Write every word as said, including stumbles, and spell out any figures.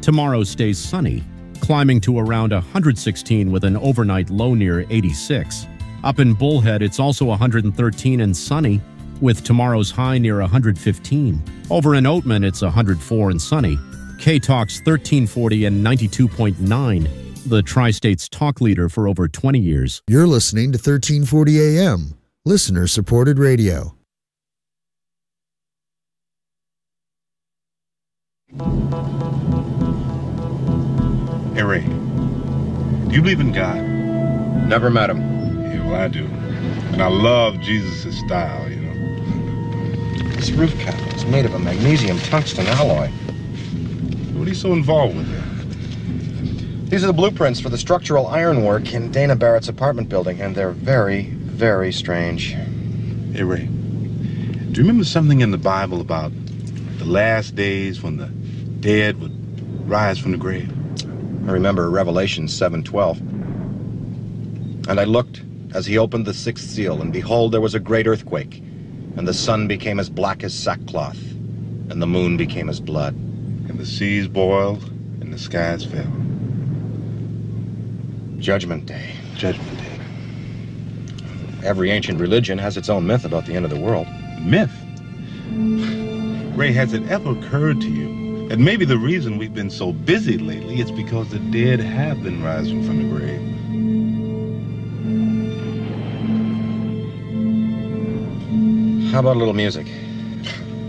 Tomorrow stays sunny, climbing to around one hundred sixteen with an overnight low near eighty-six. Up in Bullhead, it's also one hundred thirteen and sunny, with tomorrow's high near one hundred fifteen. Over in Oatman, it's one hundred four and sunny. K-Talk's thirteen forty and ninety-two point nine, the Tri-State's talk leader for over twenty years. You're listening to thirteen forty A M, listener-supported radio. Hey, Ray, do you believe in God? Never met him. Yeah, well, I do. And I love Jesus' style, you know. This roof cap is made of a magnesium tungsten alloy. What are you so involved with that? These are the blueprints for the structural ironwork in Dana Barrett's apartment building, and they're very, very strange. Hey, Ray, do you remember something in the Bible about the last days when the dead would rise from the grave? I remember Revelation seven twelve. And I looked as he opened the sixth seal, and behold, there was a great earthquake, and the sun became as black as sackcloth, and the moon became as blood. And the seas boiled, and the skies fell. Judgment Day. Judgment Day. Every ancient religion has its own myth about the end of the world. Myth? Ray, has it ever occurred to you that maybe the reason we've been so busy lately is because the dead have been rising from the grave? How about a little music?